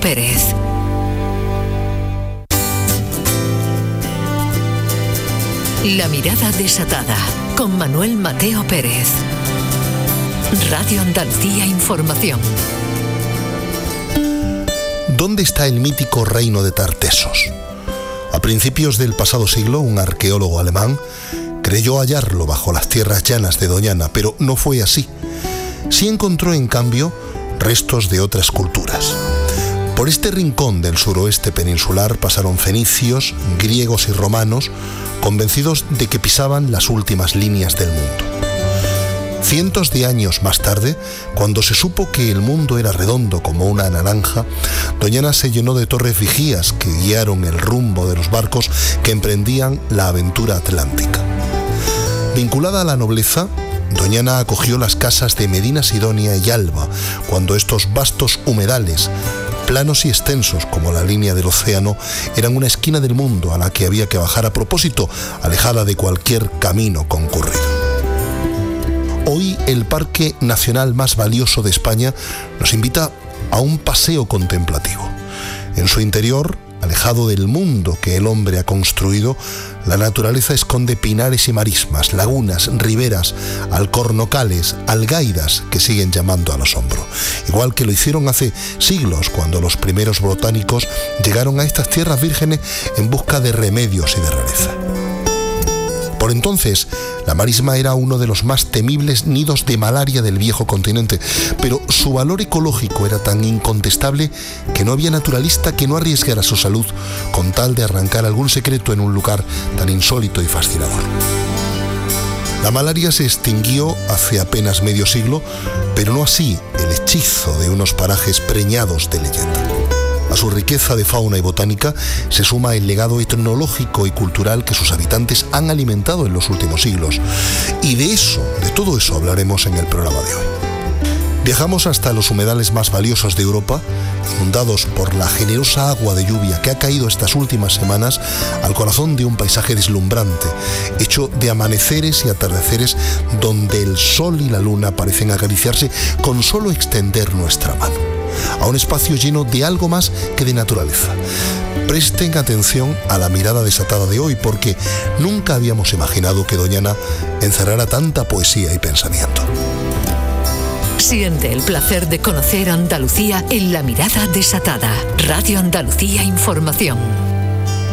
Pérez. La mirada desatada, con Manuel Mateo Pérez. Radio Andalucía Información. ¿Dónde está el mítico reino de Tartesos? A principios del pasado siglo, un arqueólogo alemán creyó hallarlo bajo las tierras llanas de Doñana, pero no fue así. Sí encontró, en cambio, restos de otras culturas. Por este rincón del suroeste peninsular pasaron fenicios, griegos y romanos, convencidos de que pisaban las últimas líneas del mundo. Cientos de años más tarde, cuando se supo que el mundo era redondo como una naranja, Doñana se llenó de torres vigías que guiaron el rumbo de los barcos que emprendían la aventura atlántica. Vinculada a la nobleza, Doñana acogió las casas de Medina Sidonia y Alba, cuando estos vastos humedales, planos y extensos como la línea del océano, eran una esquina del mundo a la que había que bajar a propósito, alejada de cualquier camino concurrido. Hoy el parque nacional más valioso de España nos invita a un paseo contemplativo. En su interior, alejado del mundo que el hombre ha construido, la naturaleza esconde pinares y marismas, lagunas, riberas, alcornocales, algaidas que siguen llamando al asombro. Igual que lo hicieron hace siglos, cuando los primeros botánicos llegaron a estas tierras vírgenes en busca de remedios y de rareza. Por entonces, la marisma era uno de los más temibles nidos de malaria del viejo continente, pero su valor ecológico era tan incontestable que no había naturalista que no arriesgara su salud con tal de arrancar algún secreto en un lugar tan insólito y fascinador. La malaria se extinguió hace apenas medio siglo, pero no así el hechizo de unos parajes preñados de leyenda. A su riqueza de fauna y botánica se suma el legado etnológico y cultural que sus habitantes han alimentado en los últimos siglos. Y de todo eso hablaremos en el programa de hoy. Viajamos hasta los humedales más valiosos de Europa, inundados por la generosa agua de lluvia que ha caído estas últimas semanas, al corazón de un paisaje deslumbrante, hecho de amaneceres y atardeceres donde el sol y la luna parecen acariciarse con solo extender nuestra mano, a un espacio lleno de algo más que de naturaleza. Presten atención a la mirada desatada de hoy, porque nunca habíamos imaginado que Doñana encerrara tanta poesía y pensamiento. Siente el placer de conocer Andalucía en La mirada desatada. Radio Andalucía Información.